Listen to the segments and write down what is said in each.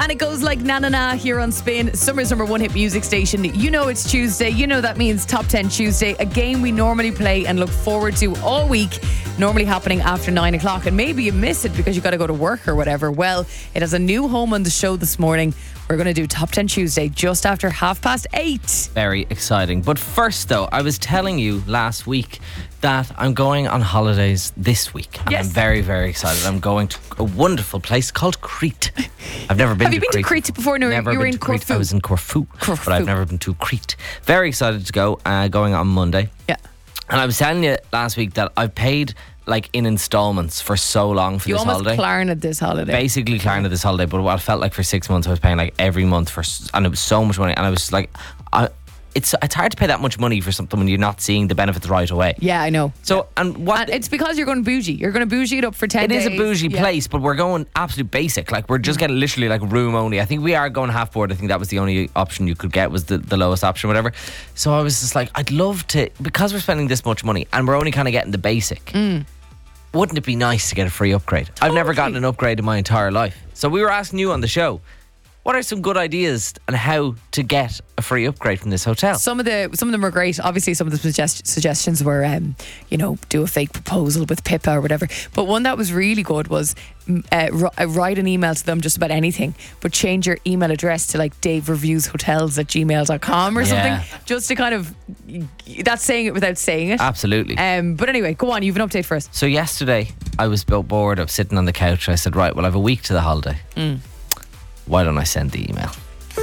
And it goes like na na na here on Spin, Summer's number one hit music station. You know it's Tuesday. You know that means Top 10 Tuesday, a game we normally play and look forward to all week, normally happening after 9 o'clock. And maybe you miss it because you got to go to work or whatever. Well, it has a new home on the show this morning. We're going to do Top 10 Tuesday just after 8:30. Very exciting. But first, though, I was telling you last week that I'm going on holidays this week. And Yes. I'm very, very excited. I'm going to a wonderful place called Crete. I've never been Have to you been to Crete before? No, Never you were been in to Crete. Corfu. I was in Corfu, Corfu. but I've never been to Crete. Very excited to go, going on Monday. Yeah. And I was telling you last week that I've paid like in installments for so long for You this almost holiday. Klarna this holiday. Basically Klarna this holiday, but what it felt like for 6 months I was paying like every month and it was so much money, and I was like, it's hard to pay that much money for something when you're not seeing the benefits right away. Yeah, I know. So and It's because you're going bougie. You're going to bougie it up for 10 it days. is a bougie Yeah. place, but we're going absolute basic. Like we're just getting literally like room only. I think we are going half board. I think that was the only option you could get, was the lowest option, whatever. So I was just like, I'd love to, because we're spending this much money and we're only kind of getting the basic. Wouldn't it be nice to get a free upgrade? I've never gotten an upgrade in my entire life. So we were asking you on the show, what are some good ideas on how to get a free upgrade from this hotel? Some of them were great. Obviously, some of the suggestions were, do a fake proposal with Pippa or whatever. But one that was really good was write an email to them just about anything, but change your email address to like davereviewshotels@gmail.com or Yeah. something, just to kind of, that's saying it without saying it. Absolutely. But anyway, go on. You have an update for us. So yesterday, I was bored of sitting on the couch. I said, right, well, I have a week to the holiday. Why don't I send the email?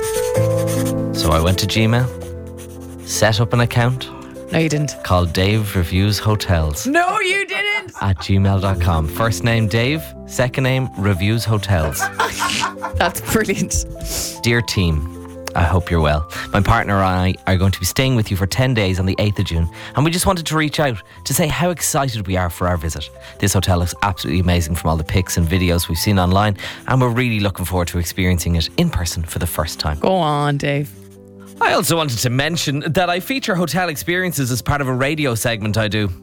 So I went to Gmail, set up an account No, you didn't. called Dave Reviews Hotels No, you didn't. at gmail.com. First name Dave, second name Reviews Hotels. That's brilliant. Dear team, I hope you're well. My partner and I are going to be staying with you for 10 days on the 8th of June, and we just wanted to reach out to say how excited we are for our visit. This hotel looks absolutely amazing from all the pics and videos we've seen online, and we're really looking forward to experiencing it in person for the first time. Go on, Dave. I also wanted to mention that I feature hotel experiences as part of a radio segment I do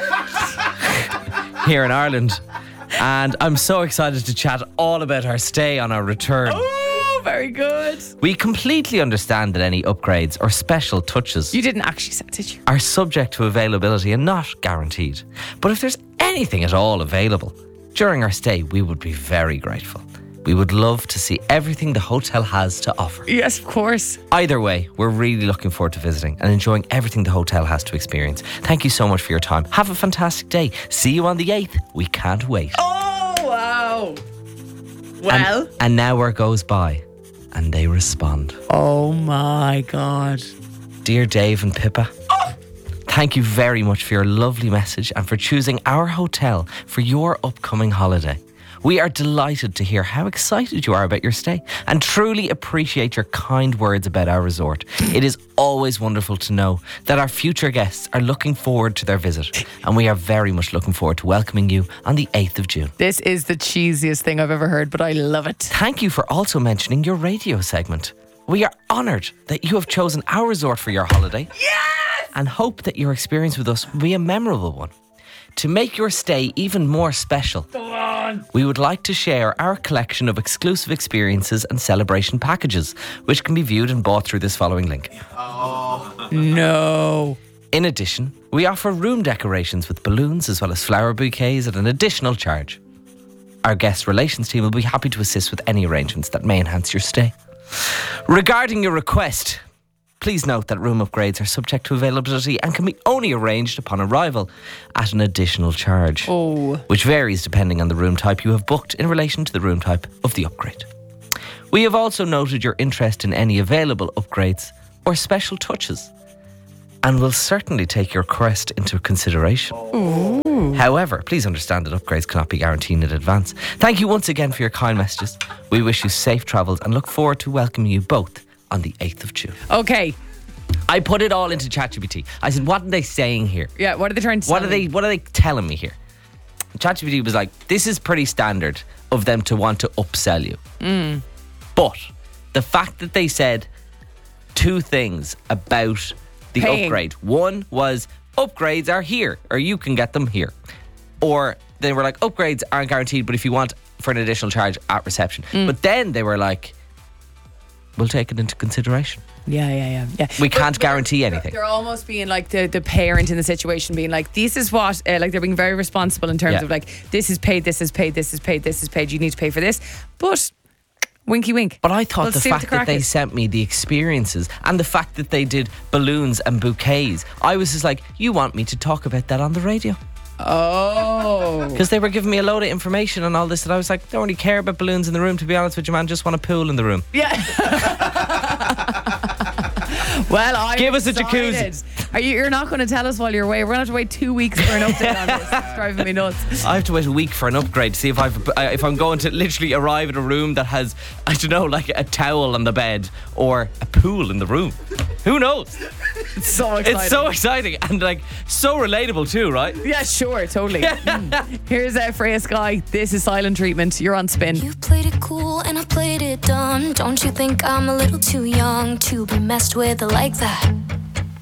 here in Ireland, and I'm so excited to chat all about our stay on our return. Oh, very good. We completely understand that any upgrades or special touches You didn't actually say, did you? are subject to availability and not guaranteed. But if there's anything at all available during our stay, we would be very grateful. We would love to see everything the hotel has to offer. Yes, of course. Either way, we're really looking forward to visiting and enjoying everything the hotel has to experience. Thank you so much for your time. Have a fantastic day. See you on the 8th. We can't wait. Oh, wow. Well. An an hour goes by and they respond. Oh my God. Dear Dave and Pippa, thank you very much for your lovely message and for choosing our hotel for your upcoming holiday. We are delighted to hear how excited you are about your stay and truly appreciate your kind words about our resort. It is always wonderful to know that our future guests are looking forward to their visit, and we are very much looking forward to welcoming you on the 8th of June. This is the cheesiest thing I've ever heard, but I love it. Thank you for also mentioning your radio segment. We are honoured that you have chosen our resort for your holiday. Yes! And hope that your experience with us will be a memorable one. To make your stay even more special, we would like to share our collection of exclusive experiences and celebration packages, which can be viewed and bought through this following link. No. In addition, we offer room decorations with balloons as well as flower bouquets at an additional charge. Our guest relations team will be happy to assist with any arrangements that may enhance your stay. Regarding your request, please note that room upgrades are subject to availability and can be only arranged upon arrival at an additional charge, which varies depending on the room type you have booked in relation to the room type of the upgrade. We have also noted your interest in any available upgrades or special touches and will certainly take your request into consideration. However, please understand that upgrades cannot be guaranteed in advance. Thank you once again for your kind messages. We wish you safe travels and look forward to welcoming you both on the 8th of June. Okay. I put it all into ChatGPT. I said, what are they saying here? Yeah, what are they trying to say? What are they telling me here? ChatGPT was like, this is pretty standard of them to want to upsell you. But the fact that they said two things about the Paying. upgrade. One was upgrades are here, or you can get them here. Or they were like, upgrades aren't guaranteed, but if you want, for an additional charge at reception. But then they were like, we'll take it into consideration. Yeah. We can't guarantee anything. They're almost being like the parent in the situation, being like, this is what, like they're being very responsible in terms of like, this is paid, this is paid, this is paid, this is paid, you need to pay for this. But winky wink. But I thought Let's the see what fact the that crack they is. sent me the experiences and the fact that they did balloons and bouquets, I was just like, you want me to talk about that on the radio? Oh. Because they were giving me a load of information and all this, and I was like, don't really care about balloons in the room, to be honest with you, man. Just want a pool in the room. Yeah. Well, I'm Give us a excited. jacuzzi. You're not going to tell us while you're away. We're going to have to wait 2 weeks for an update on this. It's driving me nuts. I have to wait a week for an upgrade to see if I'm going to literally arrive at a room that has, I don't know, like a towel on the bed or a pool in the room. Who knows? It's so exciting. It's so exciting and like so relatable too, right? Yeah, sure, totally. Here's Freya Sky. This is Silent Treatment. You're on Spin. You played it cool and I played it dumb. Don't you think I'm a little too young to be messed with like that?